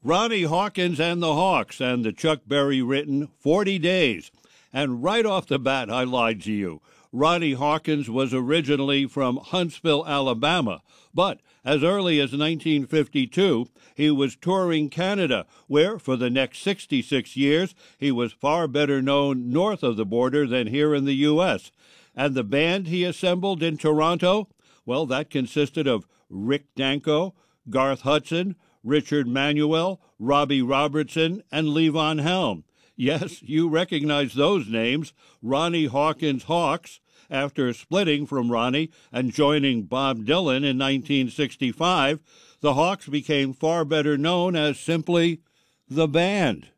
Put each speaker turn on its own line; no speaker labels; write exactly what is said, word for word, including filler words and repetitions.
Ronnie Hawkins and the Hawks and the Chuck Berry-written forty days. And right off the bat, I lied to you. Ronnie Hawkins was originally from Huntsville, Alabama, but as early as nineteen fifty-two, he was touring Canada, where for the next sixty-six years, he was far better known north of the border than here in the U S And the band he assembled in Toronto, well, that consisted of Rick Danko, Garth Hudson, Richard Manuel, Robbie Robertson, and Levon Helm. Yes, you recognize those names, Ronnie Hawkins Hawks. After splitting from Ronnie and joining Bob Dylan in nineteen sixty-five, the Hawks became far better known as simply the band.